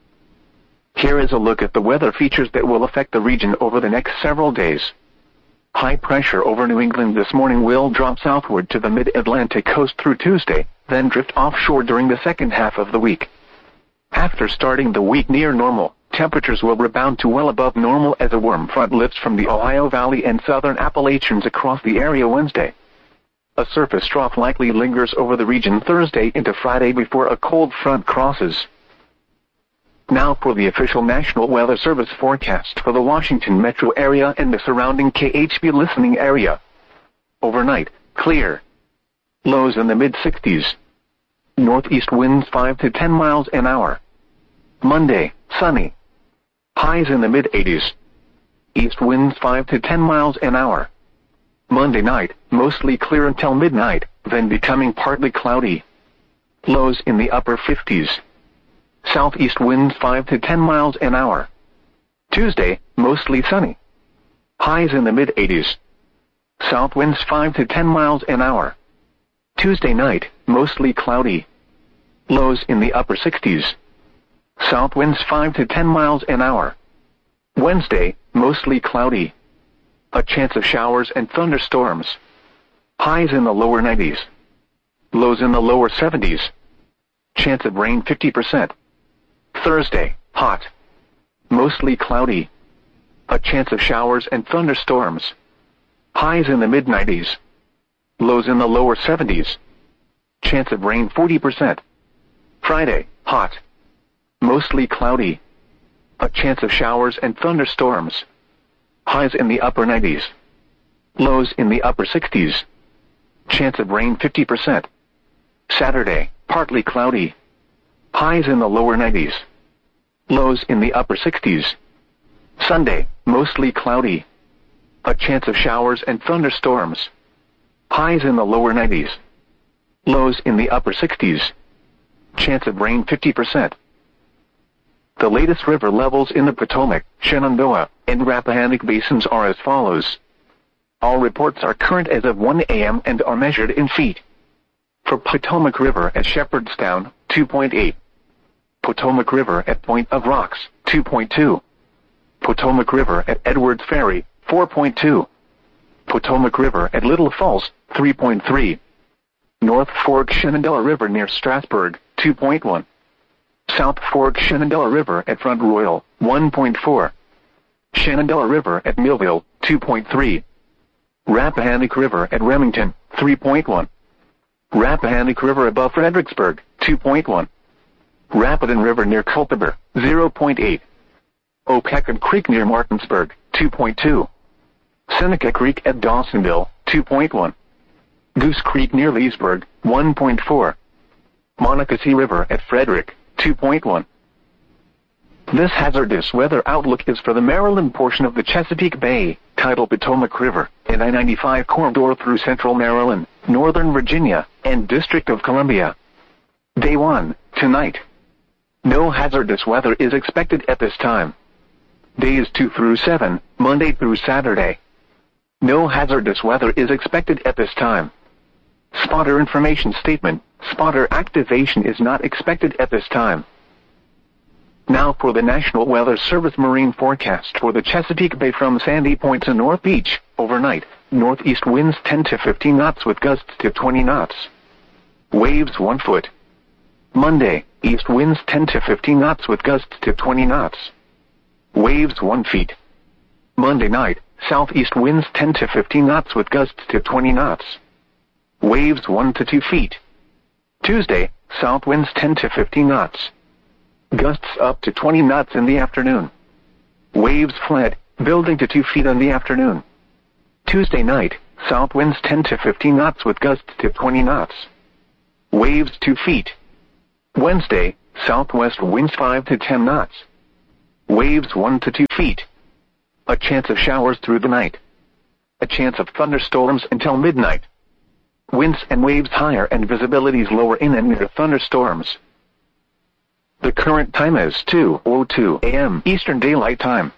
Here is a look at the weather features that will affect the region over the next several days. High pressure over New England this morning will drop southward to the mid-Atlantic coast through Tuesday, then drift offshore during the second half of the week. After starting the week near normal, temperatures will rebound to well above normal as a warm front lifts from the Ohio Valley and southern Appalachians across the area Wednesday. A surface trough likely lingers over the region Thursday into Friday before a cold front crosses. Now for the official National Weather Service forecast for the Washington metro area and the surrounding KHB listening area. Overnight, clear. Lows in the mid-60s. Northeast winds 5 to 10 miles an hour. Monday, sunny. Highs in the mid-80s. East winds 5 to 10 miles an hour. Monday night, mostly clear until midnight, then becoming partly cloudy. Lows in the upper 50s. Southeast winds 5 to 10 miles an hour. Tuesday, mostly sunny. Highs in the mid-80s. South winds 5 to 10 miles an hour. Tuesday night, mostly cloudy. Lows in the upper 60s. South winds 5 to 10 miles an hour. Wednesday, mostly cloudy. A chance of showers and thunderstorms. Highs in the lower 90s. Lows in the lower 70s. Chance of rain 50%. Thursday, hot. Mostly cloudy. A chance of showers and thunderstorms. Highs in the mid-90s. Lows in the lower 70s. Chance of rain 40%. Friday, hot. Mostly cloudy. A chance of showers and thunderstorms. Highs in the upper 90s. Lows in the upper 60s. Chance of rain 50%. Saturday, partly cloudy. Highs in the lower 90s. Lows in the upper 60s. Sunday, mostly cloudy. A chance of showers and thunderstorms. Highs in the lower 90s. Lows in the upper 60s. Chance of rain 50%. The latest river levels in the Potomac, Shenandoah, and Rappahannock basins are as follows. All reports are current as of 1 a.m. and are measured in feet. For Potomac River at Shepherdstown, 2.8. Potomac River at Point of Rocks, 2.2. Potomac River at Edwards Ferry, 4.2. Potomac River at Little Falls, 3.3. North Fork Shenandoah River near Strasburg, 2.1. South Fork Shenandoah River at Front Royal, 1.4. Shenandoah River at Millville, 2.3. Rappahannock River at Remington, 3.1. Rappahannock River above Fredericksburg, 2.1. Rapidan River near Culpeper, 0.8. Opecon Creek near Martinsburg, 2.2. Seneca Creek at Dawsonville, 2.1. Goose Creek near Leesburg, 1.4. Monocacy River at Frederick, 2.1. This hazardous weather outlook is for the Maryland portion of the Chesapeake Bay, tidal Potomac River, and I-95 corridor through central Maryland, northern Virginia, and District of Columbia. Day 1, tonight. No hazardous weather is expected at this time. Days 2 through 7, Monday through Saturday. No hazardous weather is expected at this time. Spotter information statement. Spotter activation is not expected at this time. Now for the National Weather Service marine forecast for the Chesapeake Bay from Sandy Point to North Beach. Overnight, northeast winds 10 to 15 knots with gusts to 20 knots. Waves 1 foot. Monday, east winds 10 to 15 knots with gusts to 20 knots. Waves 1 feet. Monday night, southeast winds 10 to 15 knots with gusts to 20 knots. Waves 1 to 2 feet. Tuesday, south winds 10 to 15 knots. Gusts up to 20 knots in the afternoon. Waves flat, building to 2 feet in the afternoon. Tuesday night, south winds 10 to 15 knots with gusts to 20 knots. Waves 2 feet. Wednesday, southwest winds 5 to 10 knots. Waves 1 to 2 feet. A chance of showers through the night. A chance of thunderstorms until midnight. Winds and waves higher and visibilities lower in and near thunderstorms. The current time is 2:02 a.m. Eastern Daylight Time.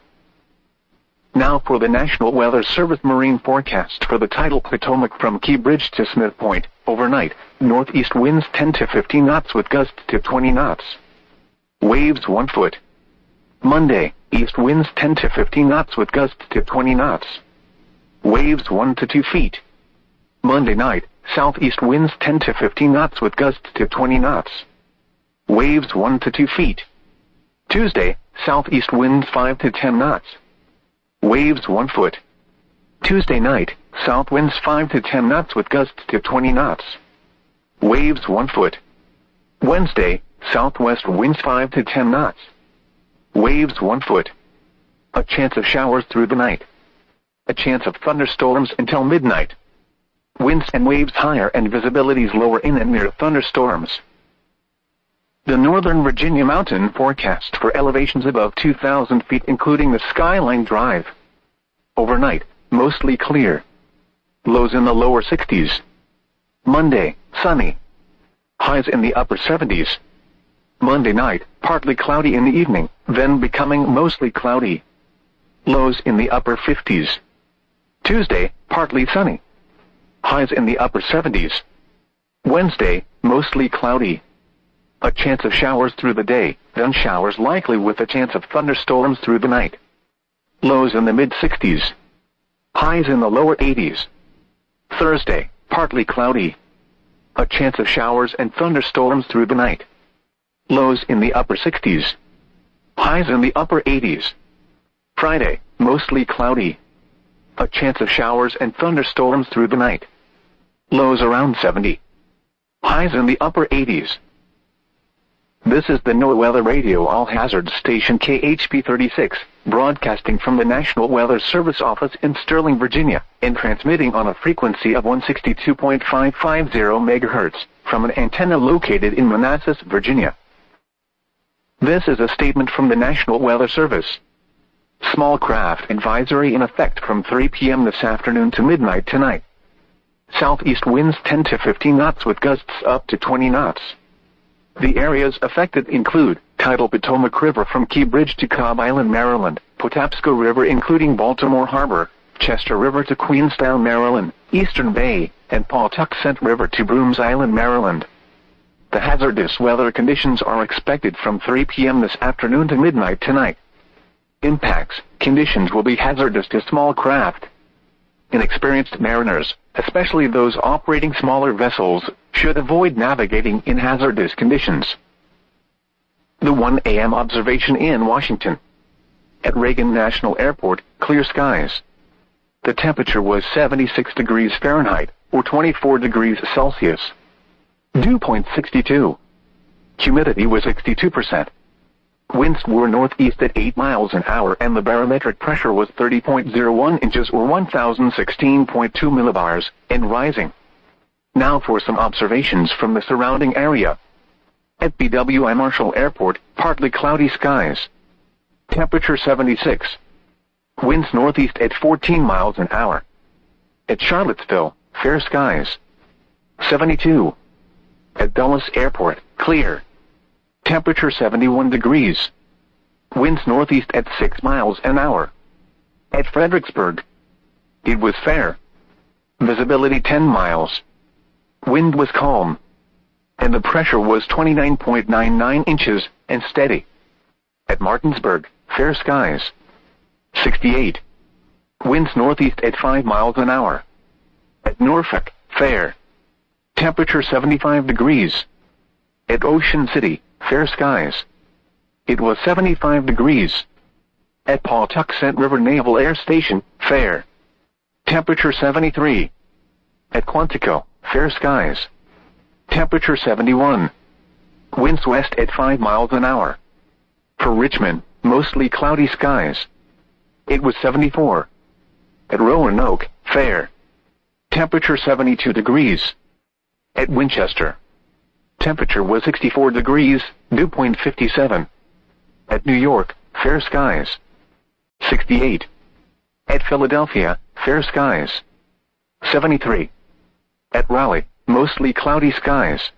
Now for the National Weather Service marine forecast for the tidal Potomac from Key Bridge to Smith Point. Overnight, northeast winds 10 to 15 knots with gusts to 20 knots. Waves 1 foot. Monday, east winds 10 to 15 knots with gusts to 20 knots. Waves 1 to 2 feet. Monday night, southeast winds 10 to 15 knots with gusts to 20 knots. Waves 1 to 2 feet. Tuesday, southeast winds 5 to 10 knots. Waves 1 foot. Tuesday night, south winds 5 to 10 knots with gusts to 20 knots. Waves 1 foot. Wednesday, southwest winds 5 to 10 knots. Waves 1 foot. A chance of showers through the night. A chance of thunderstorms until midnight. Winds and waves higher and visibilities lower in and near thunderstorms. The Northern Virginia mountain forecast for elevations above 2,000 feet including the Skyline Drive. Overnight, mostly clear. Lows in the lower 60s. Monday, sunny. Highs in the upper 70s. Monday night, partly cloudy in the evening, then becoming mostly cloudy. Lows in the upper 50s. Tuesday, partly sunny. Highs in the upper 70s. Wednesday, mostly cloudy. A chance of showers through the day, then showers likely with a chance of thunderstorms through the night. Lows in the mid-60s. Highs in the lower 80s. Thursday, partly cloudy. A chance of showers and thunderstorms through the night. Lows in the upper 60s. Highs in the upper 80s. Friday, mostly cloudy. A chance of showers and thunderstorms through the night. Lows around 70. Highs in the upper 80s. This is the NOAA Weather Radio All Hazards Station KHP 36, broadcasting from the National Weather Service office in Sterling, Virginia, and transmitting on a frequency of 162.550 MHz from an antenna located in Manassas, Virginia. This is a statement from the National Weather Service. Small craft advisory in effect from 3 p.m. this afternoon to midnight tonight. Southeast winds 10 to 15 knots with gusts up to 20 knots. The areas affected include tidal Potomac River from Key Bridge to Cobb Island, Maryland, Patapsco River including Baltimore Harbor, Chester River to Queenstown, Maryland, Eastern Bay, and Pawtuxet River to Brooms Island, Maryland. The hazardous weather conditions are expected from 3 p.m. this afternoon to midnight tonight. Impacts, conditions will be hazardous to small craft. Inexperienced mariners, especially those operating smaller vessels, should avoid navigating in hazardous conditions. The 1 a.m. observation in Washington. At Reagan National Airport, clear skies. The temperature was 76 degrees Fahrenheit, or 24 degrees Celsius. Dew point 62. Humidity was 62%. Winds were northeast at 8 miles an hour and the barometric pressure was 30.01 inches or 1016.2 millibars, and rising. Now for some observations from the surrounding area. At BWI Marshall Airport, partly cloudy skies. Temperature 76. Winds northeast at 14 miles an hour. At Charlottesville, fair skies. 72. At Dulles Airport, clear. Temperature 71 degrees. Winds northeast at 6 miles an hour. At Fredericksburg, it was fair. Visibility 10 miles. Wind was calm. And the pressure was 29.99 inches and steady. At Martinsburg, fair skies. 68. Winds northeast at 5 miles an hour. At Norfolk, fair. Temperature 75 degrees. At Ocean City, fair skies. It was 75 degrees. At Pawtuxet River Naval Air Station, fair. Temperature 73. At Quantico, fair skies. Temperature 71. Winds west at 5 miles an hour. For Richmond, mostly cloudy skies. It was 74. At Roanoke, fair. Temperature 72 degrees. At Winchester, temperature was 64 degrees, dew point 57. At New York, fair skies. 68. At Philadelphia, fair skies. 73. At Raleigh, mostly cloudy skies.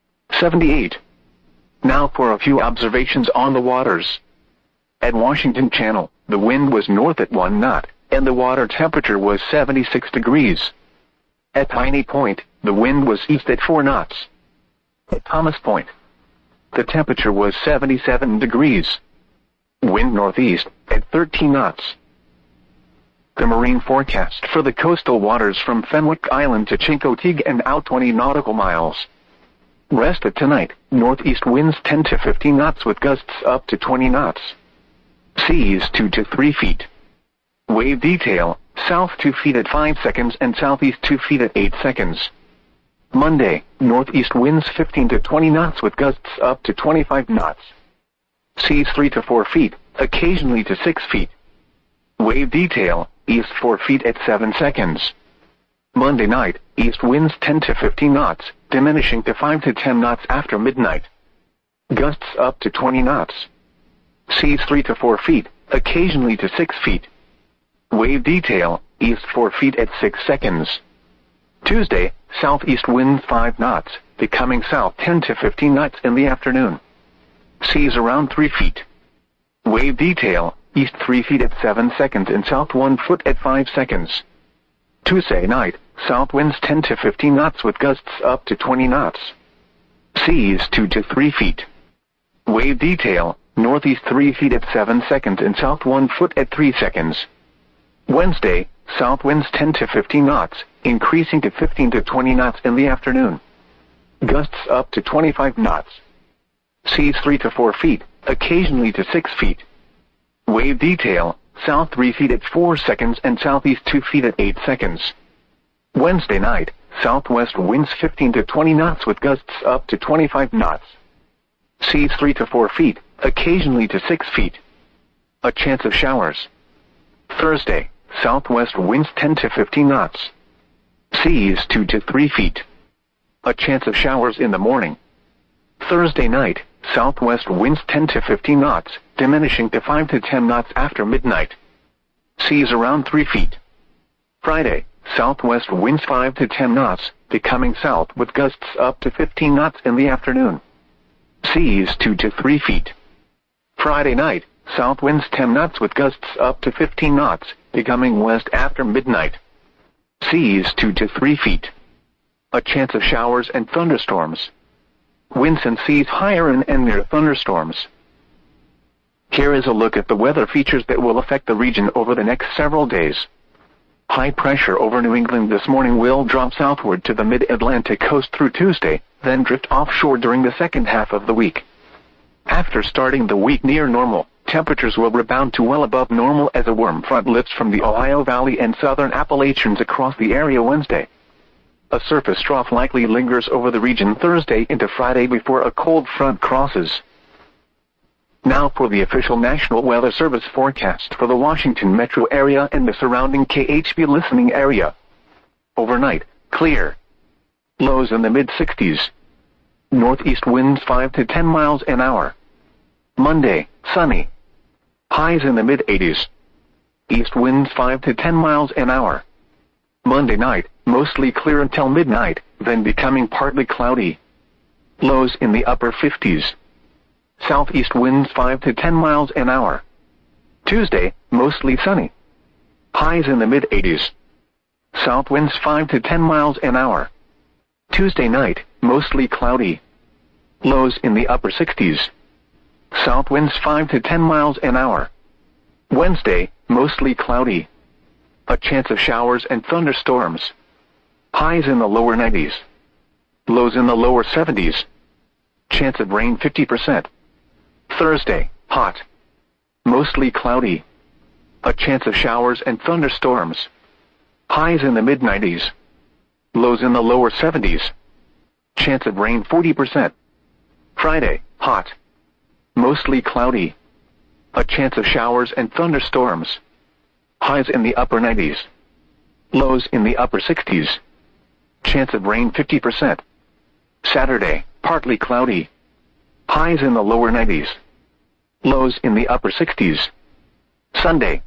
78. Now for a few observations on the waters. At Washington Channel, the wind was north at 1 knot, and the water temperature was 76 degrees. At Piney Point, the wind was east at 4 knots. At Thomas Point, the temperature was 77 degrees. Wind northeast at 13 knots. The marine forecast for the coastal waters from Fenwick Island to Chincoteague and out 20 nautical miles. Rest at tonight, northeast winds 10 to 15 knots with gusts up to 20 knots. Seas 2 to 3 feet. Wave detail, south 2 feet at 5 seconds and southeast 2 feet at 8 seconds. Monday, northeast winds 15 to 20 knots with gusts up to 25 knots. Seas 3 to 4 feet, occasionally to 6 feet. Wave detail, east 4 feet at 7 seconds. Monday night, east winds 10 to 15 knots, diminishing to 5 to 10 knots after midnight. Gusts up to 20 knots. Seas 3 to 4 feet, occasionally to 6 feet. Wave detail, east 4 feet at 6 seconds. Tuesday, southeast wind 5 knots, becoming south 10 to 15 knots in the afternoon. Seas around 3 feet. Wave detail, east 3 feet at 7 seconds and south 1 foot at 5 seconds. Tuesday night, south winds 10 to 15 knots with gusts up to 20 knots. Seas 2 to 3 feet. Wave detail, northeast 3 feet at 7 seconds and south 1 foot at 3 seconds. Wednesday, south winds 10 to 15 knots, increasing to 15 to 20 knots in the afternoon. Gusts up to 25 knots. Seas 3 to 4 feet, occasionally to 6 feet. Wave detail, south 3 feet at 4 seconds and southeast 2 feet at 8 seconds. Wednesday night, southwest winds 15 to 20 knots with gusts up to 25 knots. Seas 3 to 4 feet, occasionally to 6 feet. A chance of showers. Thursday, southwest winds 10 to 15 knots. Seas 2 to 3 feet. A chance of showers in the morning. Thursday night, southwest winds 10 to 15 knots, diminishing to 5 to 10 knots after midnight. Seas around 3 feet. Friday, southwest winds 5 to 10 knots, becoming south with gusts up to 15 knots in the afternoon. Seas 2 to 3 feet. Friday night, south winds 10 knots with gusts up to 15 knots, becoming west after midnight. Seas 2 to 3 feet. A chance of showers and thunderstorms. Winds and seas higher in and near thunderstorms. Here is a look at the weather features that will affect the region over the next several days. High pressure over New England this morning will drop southward to the mid-Atlantic coast through Tuesday, then drift offshore during the second half of the week. After starting the week near normal, temperatures will rebound to well above normal as a warm front lifts from the Ohio Valley and southern Appalachians across the area Wednesday. A surface trough likely lingers over the region Thursday into Friday before a cold front crosses. Now for the official National Weather Service forecast for the Washington metro area and the surrounding KHB listening area. Overnight, clear. Lows in the mid-60s. Northeast winds 5 to 10 miles an hour. Monday, sunny. Highs in the mid-80s. East winds 5 to 10 miles an hour. Monday night, mostly clear until midnight, then becoming partly cloudy. Lows in the upper 50s. Southeast winds 5 to 10 miles an hour. Tuesday, mostly sunny. Highs in the mid-80s. South winds 5 to 10 miles an hour. Tuesday night, mostly cloudy. Lows in the upper 60s. South winds 5 to 10 miles an hour. Wednesday, mostly cloudy. A chance of showers and thunderstorms. Highs in the lower 90s. Lows in the lower 70s. Chance of rain 50%. Thursday, hot. Mostly cloudy. A chance of showers and thunderstorms. Highs in the mid-90s. Lows in the lower 70s. Chance of rain 40%. Friday, hot. Mostly cloudy. A chance of showers and thunderstorms. Highs in the upper 90s. Lows in the upper 60s. Chance of rain 50%. Saturday, partly cloudy. Highs in the lower 90s. Lows in the upper 60s. Sunday,